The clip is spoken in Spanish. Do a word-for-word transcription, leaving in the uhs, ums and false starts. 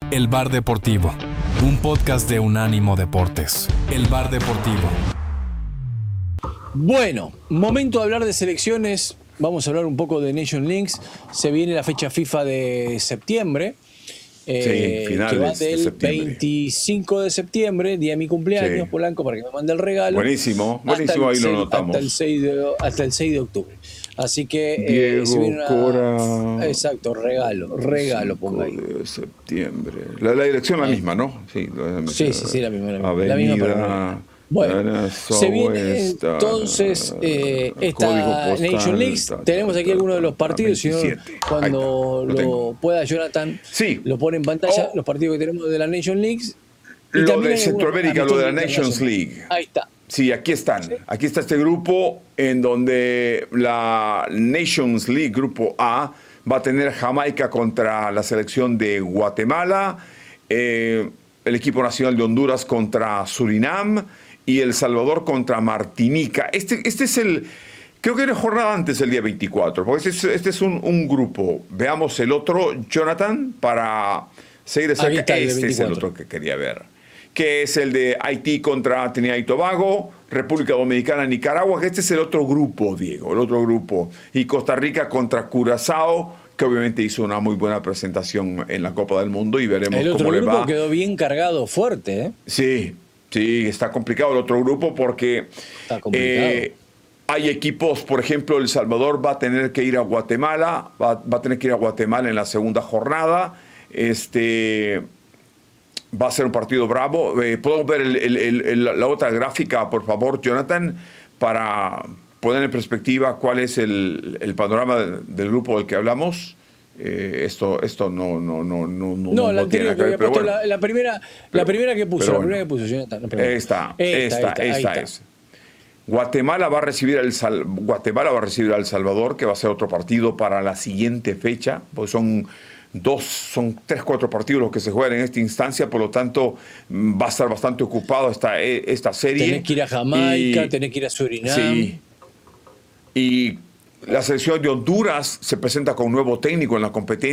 El Bar Deportivo, un podcast de Unánimo Deportes. El Bar Deportivo. Bueno, momento de hablar de selecciones. Vamos a hablar un poco de Nation Leagues. Se viene la fecha FIFA de septiembre. Eh, sí, finales que va del de veinticinco de septiembre, día de mi cumpleaños, sí. Polanco, para que me mande el regalo. Buenísimo, buenísimo, ahí lo notamos. Hasta el seis de, hasta el seis de octubre. Así que Diego eh, si viene una, Cora. Exacto, regalo, regalo, ponga ahí. de septiembre. La, la dirección es la misma, ¿no? Sí, sí, sí, sí, la misma. La misma, Avenida, la misma para bueno, se viene entonces eh, esta Nation League. Tenemos aquí algunos de los partidos, si no, cuando lo, lo pueda Jonathan, sí. lo pone en pantalla, oh. los partidos que tenemos de la Nation League. Y lo de Centroamérica, lo de la Nations League. Ahí está. Sí, aquí están. ¿Sí? Aquí está este grupo en donde la Nations League, grupo A, va a tener Jamaica contra la selección de Guatemala, eh, el equipo nacional de Honduras contra Surinam y El Salvador contra Martinica. Este, este es el, creo que era jornada antes del día veinticuatro, porque este es, este es un, un grupo. Veamos el otro, Jonathan, para seguir de cerca. Este es el otro que quería ver, que es el de Haití contra Trinidad y Tobago, República Dominicana, Nicaragua, que este es el otro grupo, Diego, el otro grupo. Y Costa Rica contra Curazao, que obviamente hizo una muy buena presentación en la Copa del Mundo y veremos cómo le va. El otro grupo quedó bien cargado, fuerte, ¿eh? Sí, sí, está complicado el otro grupo porque está complicado. Eh, hay equipos, por ejemplo, El Salvador va a tener que ir a Guatemala, va, va a tener que ir a Guatemala en la segunda jornada. Este... Va a ser un partido bravo. Eh, ¿Podemos ver el, el, el, el, la otra gráfica, por favor, Jonathan, para poner en perspectiva cuál es el, el panorama del, del grupo del que hablamos? Eh, esto, esto no, no, no, no, no, no la no tiene que ver. Pero bueno, la, la, primera, pero, la primera que puso, bueno, la primera que puso, Jonathan. Esta, esta, esta, esta, esta es. Guatemala va a recibir al Sal, Guatemala va a recibir a El Salvador, que va a ser otro partido para la siguiente fecha, porque son dos, son tres, cuatro partidos los que se juegan en esta instancia, por lo tanto va a estar bastante ocupado esta, esta serie. Tenés que ir a Jamaica, y, tenés que ir a Surinam. Sí. Y la selección de Honduras se presenta con un nuevo técnico en la competencia.